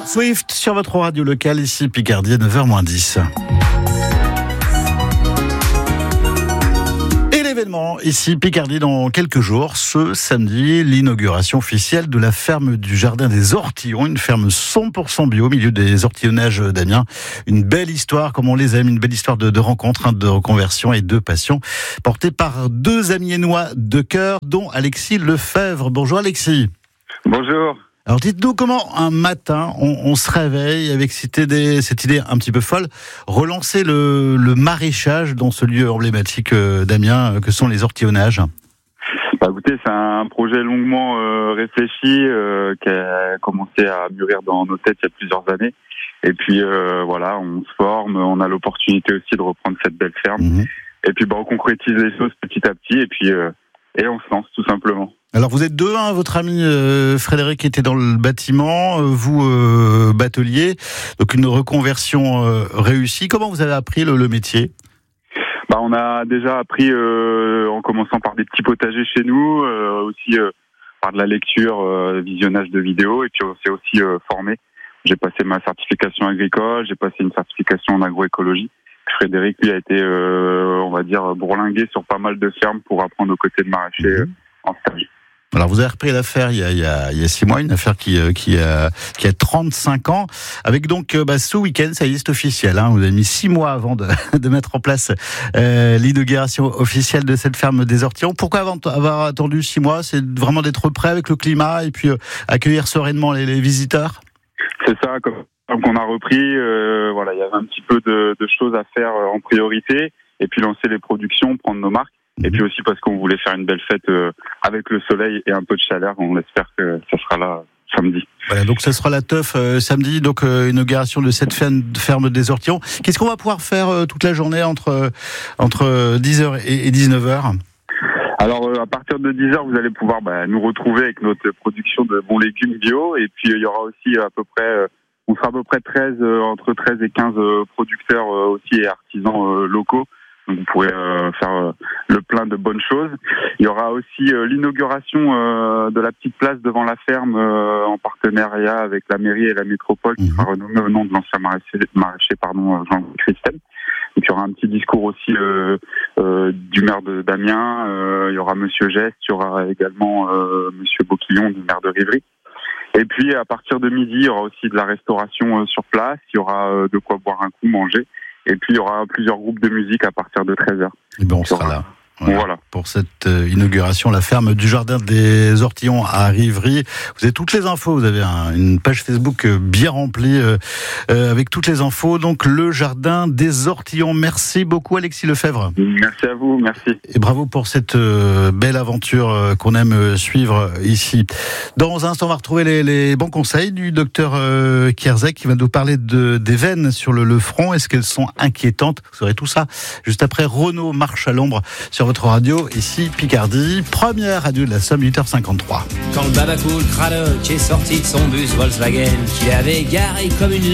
Swift sur votre radio locale, ici Picardie à 9h-10. Et l'événement, ici Picardie dans quelques jours, ce samedi, l'inauguration officielle de la ferme du Jardin des Ortillons, une ferme 100% bio au milieu des ortillonnages d'Amiens. Une belle histoire, comme on les aime, une belle histoire de rencontres, de reconversion et de passion, portée par deux Amiénois de cœur, dont Alexis Lefebvre. Bonjour Alexis. Bonjour. Alors dites-nous comment un matin on se réveille avec cette idée un petit peu folle, relancer le maraîchage dans ce lieu emblématique d'Amiens que sont les ortillonnages. Écoutez, c'est un projet longuement réfléchi qui a commencé à mûrir dans nos têtes il y a plusieurs années. Et puis voilà, on se forme, on a l'opportunité aussi de reprendre cette belle ferme. Et puis on concrétise les choses petit à petit et puis on se lance tout simplement. Alors vous êtes deux, votre ami Frédéric était dans le bâtiment, vous batelier, donc une reconversion réussie. Comment vous avez appris le métier ? On a déjà appris en commençant par des petits potagers chez nous, aussi par de la lecture, visionnage de vidéos, et puis on s'est aussi formé. J'ai passé ma certification agricole, j'ai passé une certification en agroécologie. Frédéric, lui, a été, on va dire, bourlingué sur pas mal de fermes pour apprendre aux côtés de maraîchers en stage. Alors vous avez repris l'affaire il y a 6 mois, une affaire qui a 35 ans, avec donc ce week-end, ça y est, c'est officiel. Vous avez mis 6 mois avant de mettre en place l'inauguration officielle de cette ferme des Ortillons. Pourquoi avoir attendu 6 mois ? C'est vraiment d'être prêt avec le climat et puis accueillir sereinement les visiteurs ? C'est ça, comme on a repris, il y avait un petit peu de choses à faire en priorité, et puis lancer les productions, prendre nos marques. Et puis aussi parce qu'on voulait faire une belle fête avec le soleil et un peu de chaleur. On espère que ça sera là samedi. Voilà, donc ça sera la teuf samedi, donc inauguration de cette ferme des Ortillons. Qu'est-ce qu'on va pouvoir faire toute la journée entre 10h et 19h ? Alors à partir de 10h, vous allez pouvoir nous retrouver avec notre production de bons légumes bio. Et puis il y aura aussi à peu près, on sera à peu près entre 13 et 15 producteurs aussi et artisans locaux. Donc vous pourrez faire le plein de bonnes choses. Il y aura aussi l'inauguration de la petite place devant la ferme en partenariat avec la mairie et la métropole qui sera renommée au nom de l'ancien maraîcher Jean-Louis Christen. Donc il y aura un petit discours aussi du maire d'Amiens. Il y aura Monsieur Geste, il y aura également Monsieur Boquillon, du maire de Rivry. Et puis à partir de midi, il y aura aussi de la restauration sur place. Il y aura de quoi boire un coup, manger. Et puis, il y aura plusieurs groupes de musique à partir de 13h. Et on sera là. Voilà. Pour cette inauguration, la ferme du Jardin des Ortillons à Rivry. Vous avez toutes les infos. Vous avez une page Facebook bien remplie avec toutes les infos. Donc, le Jardin des Ortillons. Merci beaucoup, Alexis Lefebvre. Merci à vous. Merci. Et bravo pour cette belle aventure qu'on aime suivre ici. Dans un instant, on va retrouver les bons conseils du docteur Kierzek qui va nous parler des veines sur le front. Est-ce qu'elles sont inquiétantes ? Vous saurez tout ça juste après. Renaud marche à l'ombre sur votre radio, ici Picardie, première radio de la Somme, 8h53. Quand le Babacool Cradock est sorti de son bus Volkswagen, qu'il avait garé comme une